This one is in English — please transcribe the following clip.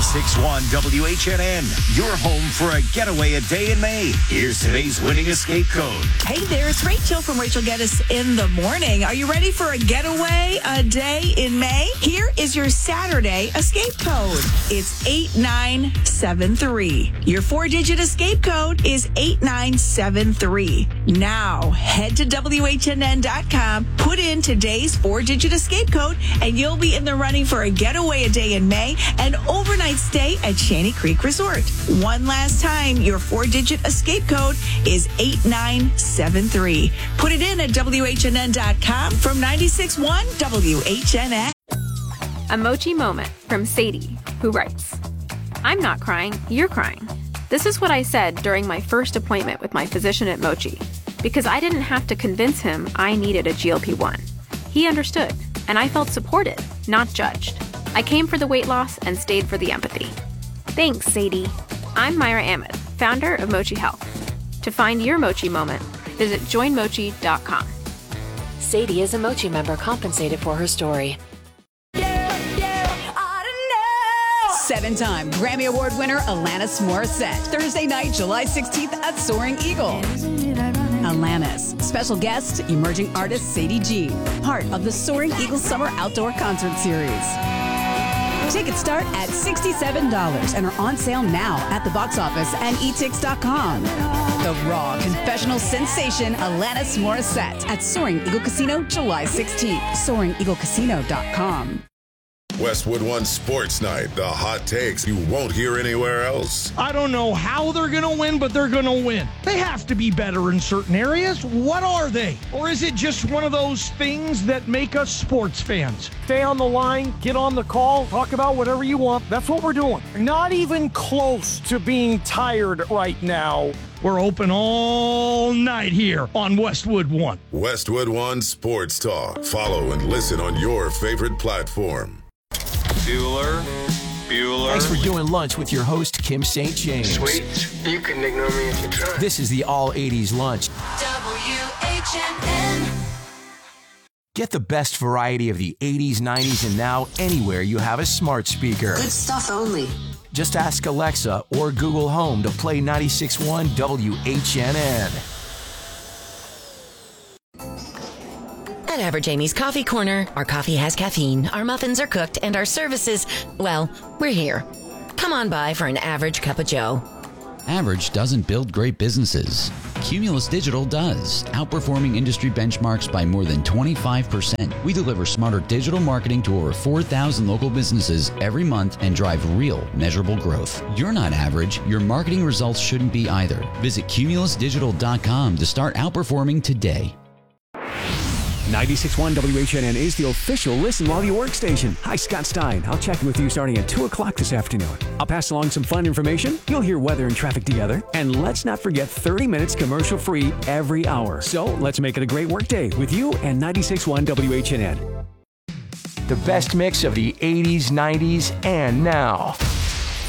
96.1 WHNN, your home for a getaway a day in May. Here's today's winning escape code. Hey there, it's Rachel from Rachel Geddes in the Morning. Are you ready for a getaway a day in May? Here is your Saturday escape code. It's 8973. Your 4-digit escape code is 8973. Now, head to WHNN.com, put in today's 4-digit escape code, and you'll be in the running for a getaway a day in May and overnight stay at Shanty Creek Resort. One last time, your 4-digit escape code is 8973. Put it in at WHNN.com from 96.1 WHNN. A Mochi moment from Sadie, who writes, I'm not crying, you're crying. This is what I said during my first appointment with my physician at Mochi, because I didn't have to convince him I needed a GLP-1. He understood, and I felt supported, not judged. I came for the weight loss and stayed for the empathy. Thanks, Sadie. I'm Myra Ahmed, founder of Mochi Health. To find your Mochi moment, visit joinmochi.com. Sadie is a Mochi member compensated for her story. 7-time Grammy Award winner Alanis Morissette. Thursday night, July 16th at Soaring Eagle. Alanis. Special guest, emerging artist Sadie G. Part of the Soaring Eagle Summer Outdoor Concert Series. Tickets start at $67 and are on sale now at the box office and etix.com. The raw confessional sensation Alanis Morissette at Soaring Eagle Casino, July 16th. SoaringEagleCasino.com. Westwood One Sports Night, the hot takes you won't hear anywhere else. I don't know how they're going to win, but they're going to win. They have to be better in certain areas. What are they? Or is it just one of those things that make us sports fans? Stay on the line, get on the call, talk about whatever you want. That's what we're doing. Not even close to being tired right now. We're open all night here on Westwood One. Westwood One Sports Talk. Follow and listen on your favorite platform. Bueller. Thanks for doing lunch with your host, Kim St. James. Sweet. You can ignore me if you try. This is the All 80s Lunch. WHNN. Get the best variety of the 80s, 90s, and now anywhere you have a smart speaker. Good stuff only. Just ask Alexa or Google Home to play 96.1 WHNN. At Average Amy's Coffee Corner, our coffee has caffeine, our muffins are cooked, and our services, well, we're here. Come on by for an average cup of joe. Average doesn't build great businesses. Cumulus Digital does, outperforming industry benchmarks by more than 25%. We deliver smarter digital marketing to over 4,000 local businesses every month and drive real, measurable growth. You're not average. Your marketing results shouldn't be either. Visit cumulusdigital.com to start outperforming today. 96.1 WHNN is the official Listen While You Work station. Hi, Scott Stein. I'll check in with you starting at 2 o'clock this afternoon. I'll pass along some fun information. You'll hear weather and traffic together. And let's not forget 30 minutes commercial-free every hour. So let's make it a great work day with you and 96.1 WHNN. The best mix of the 80s, 90s, and now.